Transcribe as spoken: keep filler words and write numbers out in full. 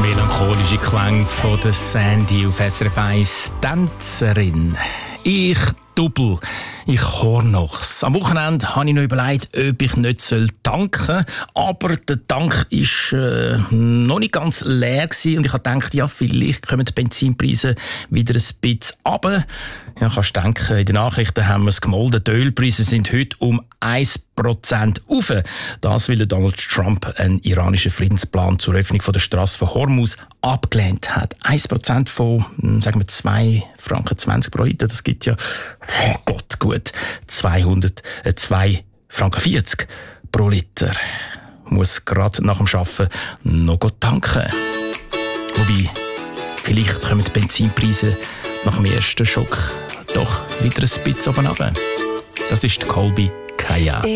Melancholische Klänge von der Sandy auf S R F eins. Tänzerin. Ich Double. Ich Hornochs. Am Wochenende habe ich noch überlegt, ob ich nicht danken soll. Aber der Tank war äh, noch nicht ganz leer gewesen. Und ich habe gedacht, ja, vielleicht kommen die Benzinpreise wieder ein bisschen runter. Ja, kannst du denken, in den Nachrichten haben wir es gemolden. Die Ölpreise sind heute um ein Prozent rauf. Das, weil Donald Trump einen iranischen Friedensplan zur Öffnung der Strasse von Hormuz abgelehnt hat. ein Prozent von, sagen wir, zwei Franken zwanzig pro Liter. Das gibt ja, oh Gott, gut, zweihundert, äh, zwei Franken vierzig pro Liter. Muss gerade nach dem Arbeiten noch tanken. Wobei, vielleicht kommen die Benzinpreise nach dem ersten Schock doch wieder ein bisschen oben runter. Das ist Colby Kaya.